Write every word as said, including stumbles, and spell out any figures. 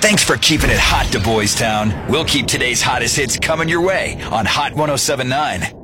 Thanks for keeping it hot to Boys Town. We'll keep today's hottest hits coming your way on Hot ten seventy-nine.